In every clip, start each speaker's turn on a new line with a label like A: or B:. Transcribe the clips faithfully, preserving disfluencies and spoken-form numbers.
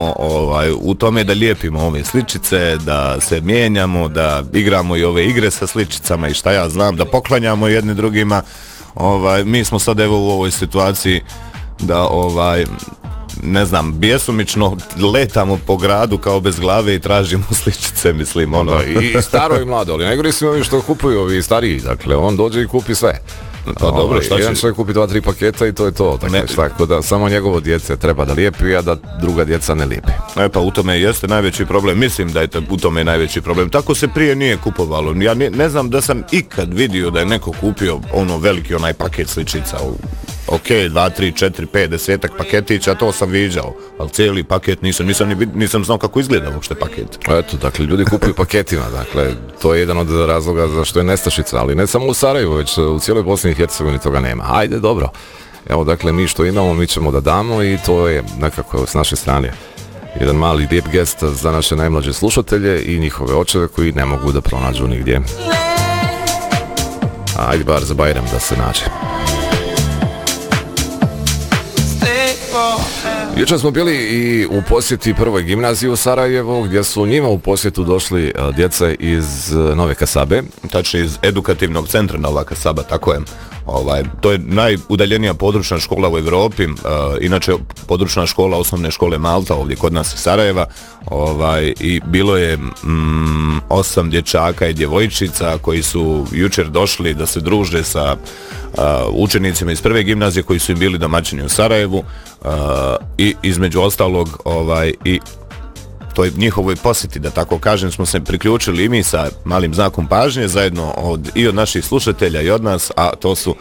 A: ovaj, u tome da lijepimo ove sličice, da se mijenjamo, da igramo i ove igre sa sličicama i šta ja znam, da poklanjamo jedni drugima. Ovaj, mi smo sad evo u ovoj situaciji da ovaj ne znam, bjesumično letamo po gradu kao bez glave i tražimo sličice, mislim, ono.
B: Da, i staro i mlado, ali najgore su ovi što kupuju ovi stariji, dakle, on dođe i kupi sve.
A: Pa o, dobro, šta će?
B: Jedan čovjek kupi dva, tri paketa i to je to, dakle, tako da samo njegovo djece treba da lijepi, a da druga djeca ne lijepi.
A: E pa u tome jeste najveći problem, mislim da je to, u tome najveći problem. Tako se prije nije kupovalo, ja ne, ne znam da sam ikad vidio da je neko kupio ono veliki onaj paket sličica u ok, dva, tri, četiri, pet, desetak paketića, to sam viđao, ali cijeli paket nisam, nisam, ni, nisam znao kako izgleda uopšte paket.
B: Eto, dakle, ljudi kupuju paketima, dakle, to je jedan od razloga zašto je nestašica, ali ne samo u Sarajevu, već u cijeloj Bosni i Hercegovini toga nema. Ajde, dobro. Evo, dakle, mi što imamo, mi ćemo da damo i to je nekako s naše strane jedan mali lijep gest za naše najmlađe slušatelje i njihove očeve koji ne mogu da pronađu nigdje. Ajde bar za Bajram da se nađe. Jučer smo bili i u posjeti prvoj gimnaziji u Sarajevu, gdje su njima u posjetu došli djeca iz Nove Kasabe.
A: Tačnije iz edukativnog centra Nova Kasaba, tako je. Ovaj, to je najudaljenija područna škola u Evropi, uh, inače područna škola osnovne škole Malta ovdje kod nas iz Sarajeva, ovaj, i bilo je mm, osam dječaka i djevojčica koji su jučer došli da se druže sa uh, učenicima iz prve gimnazije koji su im bili domaćini u Sarajevu uh, i između ostalog ovaj, i toj njihovoj posjeti, da tako kažem, smo se priključili i mi sa malim znakom pažnje zajedno od, i od naših slušatelja i od nas, a to su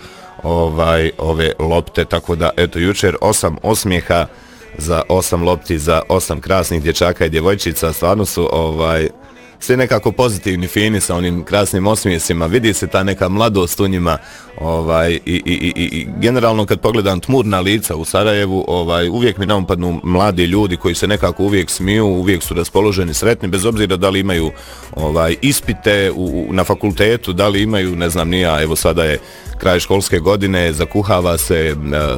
A: ovaj ove lopte, tako da eto jučer osam osmijeha za osam lopti za osam krasnih dječaka i djevojčica, stvarno su ovaj svi nekako pozitivni, fini sa onim krasnim osmijesima, vidi se ta neka mladost u njima, ovaj, i, i, i, i generalno kad pogledam tmurna lica u Sarajevu, ovaj, uvijek mi naumpadnu mladi ljudi koji se nekako uvijek smiju, uvijek su raspoloženi, sretni, bez obzira da li imaju ovaj, ispite u, na fakultetu, da li imaju, ne znam nija, evo sada je kraj školske godine, zakuhava se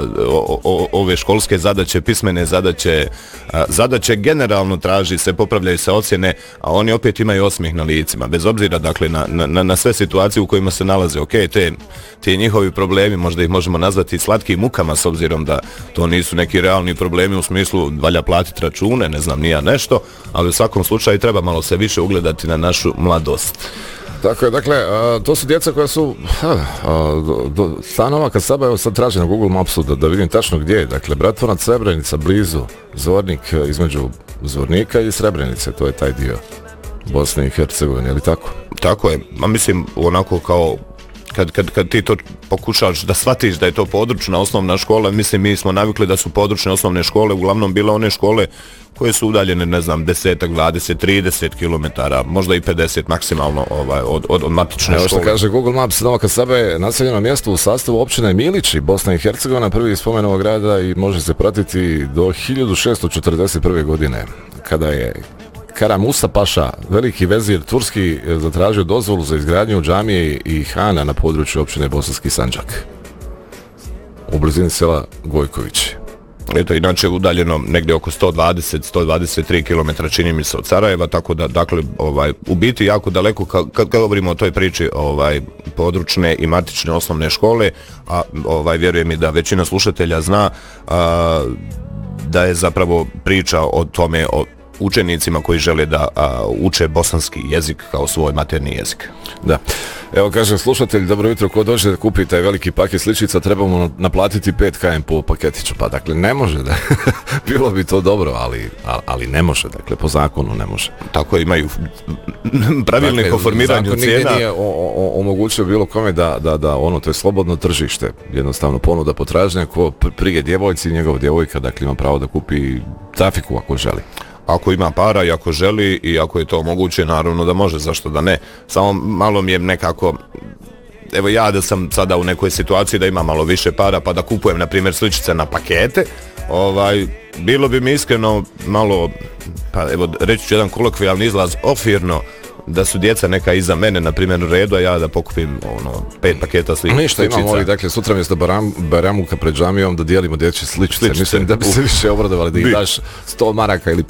A: o, o, ove školske zadaće, pismene zadaće, zadaće generalno traži se, popravljaju se ocjene, a oni opet imaju osmijeh na licima, bez obzira dakle na, na, na sve situacije u kojima se nalaze. Ok, te, te njihovi problemi, možda ih možemo nazvati slatkim mukama, s obzirom da to nisu neki realni problemi u smislu valja platiti račune, ne znam nija nešto, ali u svakom slučaju treba malo se više ugledati na našu mladost.
B: Tako je, dakle, a, to su djeca koja su a, a, do, do, ta Nova Kasaba, evo sad tražim na Google Mapsu da, da vidim tačno gdje je, dakle, Bratunac, Srebrenica, blizu, Zvornik, između Zvornika i Srebrenice, to je taj dio Bosne i Hercegovine, je li tako?
A: Tako je, ma mislim onako kao kad, kad, kad ti to pokušaš da shvatiš da je to područna osnovna škola, mislim mi smo navikli da su područne osnovne škole uglavnom bile one škole koje su udaljene, ne znam, deset, dvadeset, trideset kilometara, možda i pedeset maksimalno ovaj, od, od, od matične škole.
B: Evo što kaže Google Maps, Nova Kasaba je naseljeno mjesto u sastavu općine Milići, Bosna i Hercegovina, prvi spomen ovog grada i može se pratiti do hiljadu šesto četrdeset prve godine, kada je Kara Musa Paša, veliki vezir turski, zatražio dozvolu za izgradnju džamije i hana na području općine Bosanski Sandžak, u blizini sela Gojković.
A: Eto, inače udaljeno negdje oko sto dvadeset do sto dvadeset tri kilometra čini mi se od Sarajeva, tako da dakle ovaj u biti jako daleko kad, kad govorimo o toj priči ovaj područne i matične osnovne škole, a ovaj vjerujem i da većina slušatelja zna a, da je zapravo priča o tome o učenicima koji žele da a, uče bosanski jezik kao svoj materni jezik.
B: Da. Evo kaže slušatelj, dobro jutro, ko dođe da kupi taj veliki paket sličica, trebamo naplatiti pet km po paketiću. Pa dakle ne može da, bilo bi to dobro, ali, ali ne može, dakle po zakonu ne može.
A: Tako imaju pravilnik dakle, o formiranju cijena. Zakon nigdje nije o,
B: o, omogućio bilo kome da, da, da ono, to je slobodno tržište, jednostavno ponuda potražnja, ko prije djevojci i njegov djevojka, dakle ima pravo da kupi trafiku ako želi.
A: Ako ima para i ako želi i ako je to moguće, naravno da može, zašto da ne. Samo malo mi je nekako, evo ja da sam sada u nekoj situaciji da imam malo više para pa da kupujem na primjer sličice na pakete, ovaj, bilo bi mi iskreno malo, pa evo reći ću jedan kolokvijalni izlaz, ofirno da su djeca neka iza mene, na primjer, u redu, a ja da pokupim ono, pet paketa sli,
B: sličica. Ništa, imamo ovdje, dakle, sutra mjesto baram, baramuka pred džamijom da dijelimo dječje sličice. sličice. Mislim da bi se više obradovali da ih daš sto maraka ili